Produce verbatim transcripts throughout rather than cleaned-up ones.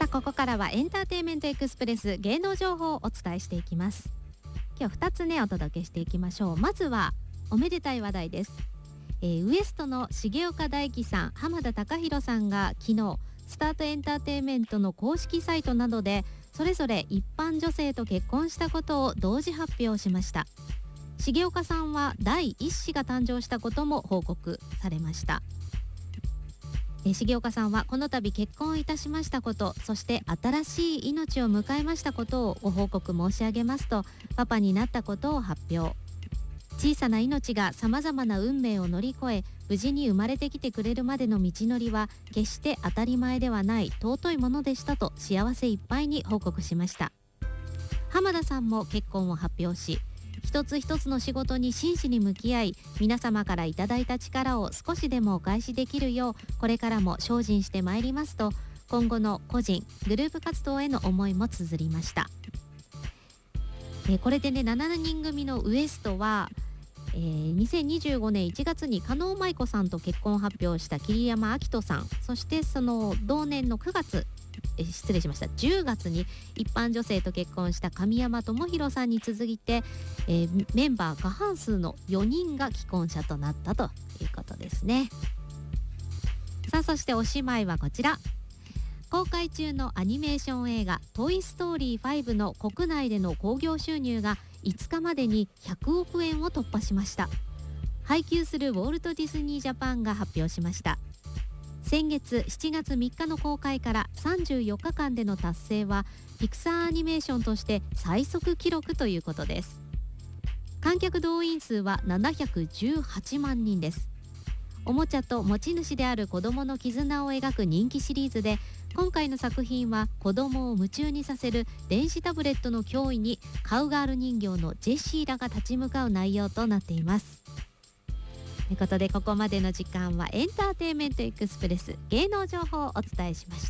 ここからはエンターテインメントエクスプレス、芸能情報をお伝えしていきます。今日ふたつねお届けしていきましょう。まずはおめでたい話題です。えー、ウエストの重岡大毅さん、浜田貴大さんが昨日スタートエンターテインメントの公式サイトなどでそれぞれ一般女性と結婚したことを同時発表しました。重岡さんは第一子が誕生したことも報告されました。え重岡さんはこの度結婚いたしましたこと、そして新しい命を迎えましたことをご報告申し上げますと、パパになったことを発表。小さな命がさまざまな運命を乗り越え無事に生まれてきてくれるまでの道のりは決して当たり前ではない尊いものでしたと幸せいっぱいに報告しました。浜田さんも結婚を発表し、一つ一つの仕事に真摯に向き合い、皆様からいただいた力を少しでもお返しできるようこれからも精進してまいりますと、今後の個人グループ活動への思いも綴りました。えー、これでねしちにん組のウエストは、えー、にせんにじゅうごねんいちがつに加納舞子さんと結婚発表した桐山照史さん、そしてその同年のくがつえ失礼しましたじゅうがつに一般女性と結婚した神山智博さんに続いて、えー、メンバー過半数のよにんが既婚者となったということですね。さあそしておしまいはこちら。公開中のアニメーション映画トイストーリーファイブの国内での興行収入がいつかまでにひゃくおくえんを突破しました。配給するウォルト・ディズニー・ジャパンが発表しました。先月しちがつみっかの公開からさんじゅうよっかかんでの達成はピクサーアニメーションとして最速記録ということです。観客動員数はななひゃくじゅうはちまんにんです。おもちゃと持ち主である子どもの絆を描く人気シリーズで、今回の作品は子どもを夢中にさせる電子タブレットの脅威にカウガール人形のジェシーらが立ち向かう内容となっています。ということでここまでの時間はエンターテインメントエクスプレス、芸能情報をお伝えしました。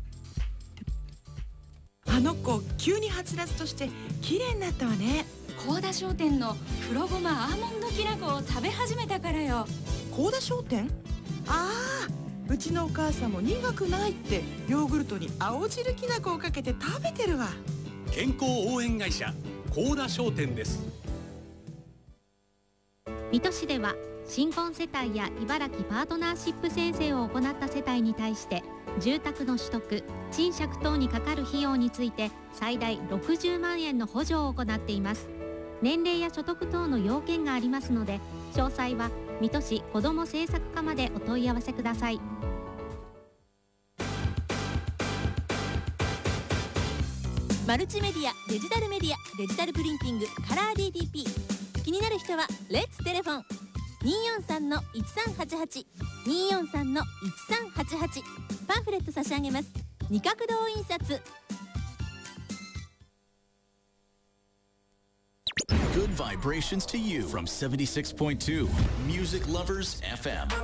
あの子急にはつらつとして綺麗になったわね。 高田商店の黒ごまアーモンドきな粉を食べ始めたからよ。 高田商店？ああ、うちのお母さんも苦くないってヨーグルトに青汁きな粉をかけて食べてるわ。 健康応援会社高田商店です。 水戸市では新婚世帯や茨城パートナーシップ宣誓を行った世帯に対して住宅の取得、賃借等にかかる費用について最大ろくじゅうまんえんの補助を行っています。年齢や所得等の要件がありますので、詳細は水戸市子ども政策課までお問い合わせください。 マルチメディア、デジタルメディア、デジタルプリンティング、カラー ディーティーピー。 気になる人はレッツテレフォンにーよんさんのいちさんはちはち にーよんさんのいちさんはちはち。パンフレット差し上げます。二角堂印刷。 Good vibrations to you from seventy-six point two Music Lovers エフエム。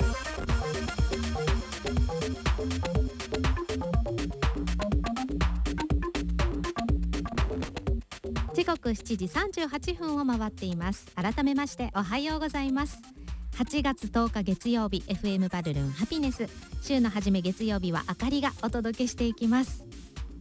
時刻しちじさんじゅうはっぷんを回っています。改めましておはようございます。はちがつとおか月曜日、 エフエム バルルンハピネス、週の初め月曜日はあかりがお届けしていきます。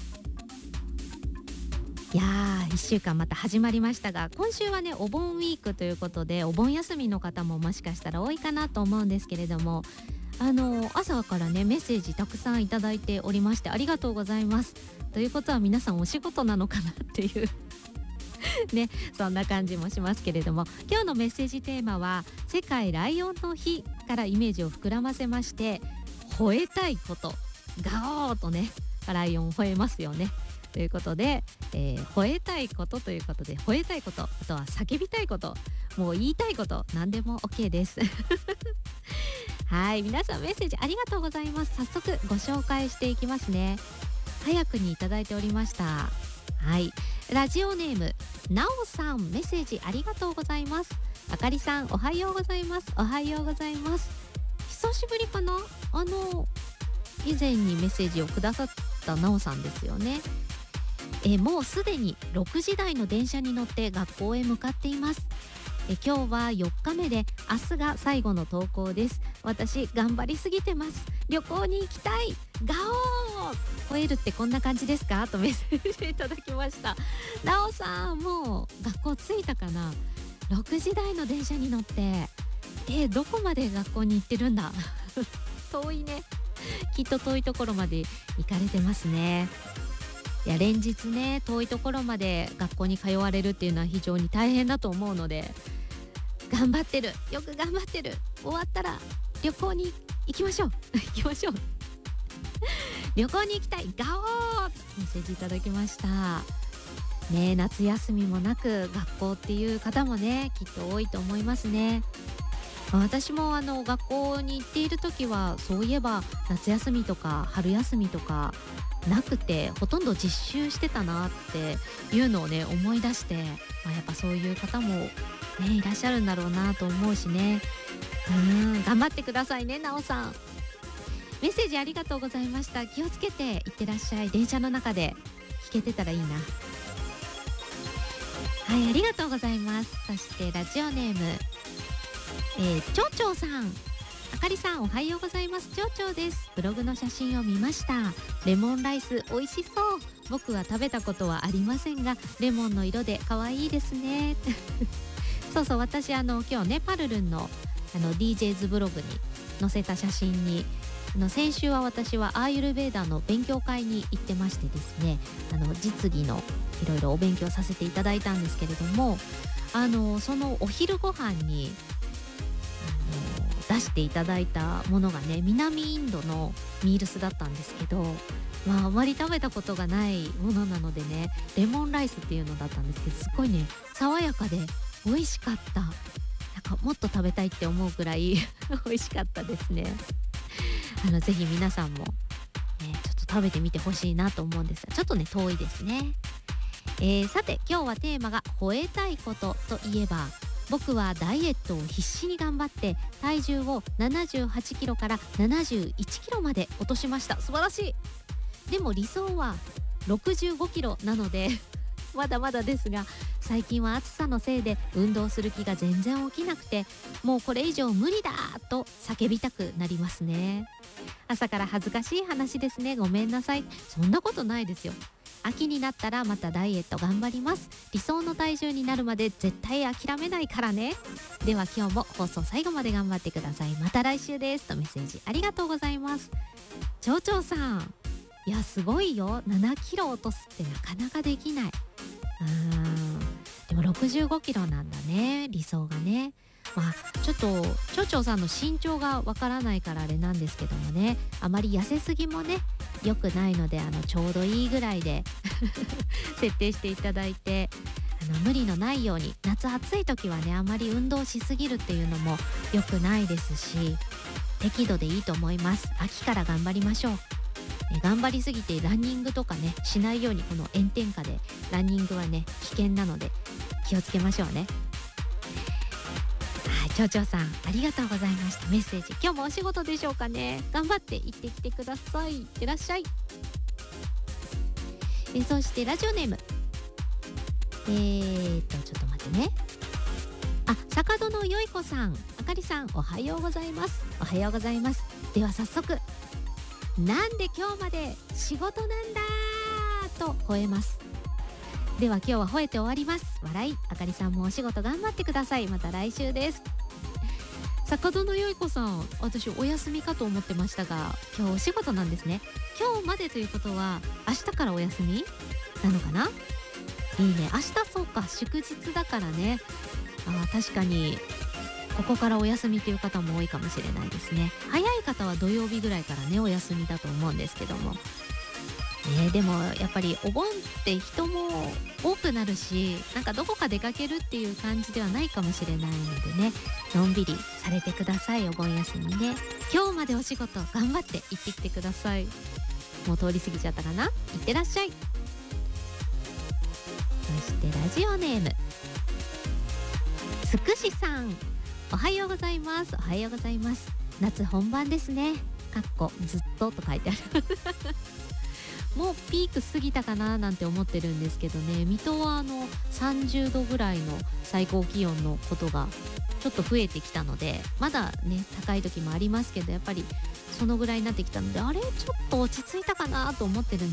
いやーいっしゅうかんまた始まりましたが、今週はねお盆ウィークということでお盆休みの方ももしかしたら多いかなと思うんですけれども、あの朝からねメッセージたくさんいただいておりましてありがとうございます。ということは皆さんお仕事なのかなっていうね、そんな感じもしますけれども、今日のメッセージテーマは世界ライオンの日からイメージを膨らませまして、吠えたいこと、ガオーとねライオン吠えますよねということで、えー、吠えたいことということで、吠えたいこと、あとは叫びたいこと、もう言いたいこと何でも OK ですはい、皆さんメッセージありがとうございます。早速ご紹介していきますね。早くにいただいておりました。はい、ラジオネームなおさん、メッセージありがとうございます。あかりさんおはようございます。おはようございます。久しぶりかな、あの以前にメッセージをくださったなおさんですよね。えもうすでにろくじ台の電車に乗って学校へ向かっています。え今日はよっかめで明日が最後の登校です。私頑張りすぎてます。旅行に行きたい。ガオー、吠えるってこんな感じですかとメッセージいただきました。なおさん、もう学校着いたかな。ろくじ台の電車に乗ってえー、どこまで学校に行ってるんだ遠いね。きっと遠いところまで行かれてますね。いや、連日ね、遠いところまで学校に通われるっていうのは非常に大変だと思うので、頑張ってる、よく頑張ってる、終わったら旅行に行きましょう行きましょう旅行に行きたい、ガオーとメッセージいただきましたね。夏休みもなく学校っていう方もね、きっと多いと思いますね。私もあの学校に行っている時は、そういえば夏休みとか春休みとかなくて、ほとんど実習してたなっていうのをね思い出して、まあ、やっぱそういう方も、ね、いらっしゃるんだろうなと思うしね。うん、頑張ってくださいね、なおさん。メッセージありがとうございました。気をつけていってらっしゃい。電車の中で聞けてたらいいな。はい、ありがとうございます。そしてラジオネーム、えー、ちょうちょうさん、あかりさんおはようございます。ちょうちょうです。ブログの写真を見ました。レモンライス美味しそう。僕は食べたことはありませんが、レモンの色で可愛いですねそうそう、私あの今日ね、パルルンのあの ディージェーズ ブログに載せた写真に、あの先週は私はアーユルヴェーダの勉強会に行ってましてですね、あの実技のいろいろお勉強させていただいたんですけれども、あのそのお昼ご飯に出していただいたものがね、南インドのミールスだったんですけど、まああまり食べたことがないものなのでね、レモンライスっていうのだったんですけど、すっごいね爽やかで美味しかった。なんかもっと食べたいって思うくらい美味しかったですね。あのぜひ皆さんも、ね、ちょっと食べてみてほしいなと思うんですが、ちょっとね遠いですね。えー、さて今日はテーマが吠えたいことといえば、僕はダイエットを必死に頑張って体重をななじゅうはちキロからななじゅういちキロまで落としました。素晴らしい。でも理想はろくじゅうごキロなのでまだまだですが、最近は暑さのせいで運動する気が全然起きなくて、もうこれ以上無理だと叫びたくなりますね。朝から恥ずかしい話ですね、ごめんなさい。そんなことないですよ。秋になったらまたダイエット頑張ります。理想の体重になるまで絶対諦めないからね。では今日も放送最後まで頑張ってください。また来週ですとメッセージありがとうございます。ちょうちょうさん、いやすごいよ。ななキロ落とすってなかなかできない。うーん、でもろくじゅうごキロなんだね、理想がね。まあちょっとちょうちょうさんの身長がわからないからあれなんですけどもね、あまり痩せすぎもね良くないので、あのちょうどいいぐらいで設定していただいて、あの無理のないように。夏暑い時はね、あまり運動しすぎるっていうのも良くないですし、適度でいいと思います。秋から頑張りましょう。え頑張りすぎてランニングとかねしないように、この炎天下でランニングはね危険なので気をつけましょうね。はい、ちょうちょうさんありがとうございました。メッセージ、今日もお仕事でしょうかね。頑張って行ってきてください。いってらっしゃい。えそしてラジオネーム、えーとちょっと待ってね。あ、坂戸のよいこさん、あかりさんおはようございます。おはようございます。では早速、なんで今日まで仕事なんだと吠えます。では今日は吠えて終わります。笑い。あかりさんもお仕事頑張ってください。また来週です。坂戸のよいこさん、私お休みかと思ってましたが、今日お仕事なんですね。今日までということは明日からお休みなのかな。いいね。明日そうか、祝日だからね。あ、確かにここからお休みという方も多いかもしれないですね。早い方は土曜日ぐらいからねお休みだと思うんですけども、ね、でもやっぱりお盆って人も多くなるし、なんかどこか出かけるっていう感じではないかもしれないのでね、のんびりされてください。お盆休みね。今日までお仕事頑張って行ってきてください。もう通り過ぎちゃったかな。いってらっしゃい。そしてラジオネームつくしさん、おはようございます。おはようございます。夏本番ですね。かっこずっとと書いてあるもうピーク過ぎたかななんて思ってるんですけどね。水戸はあのさんじゅうどぐらいの最高気温のことがちょっと増えてきたので、まだね高い時もありますけど、やっぱりそのぐらいになってきたので、あれちょっと落ち着いたかなと思ってるん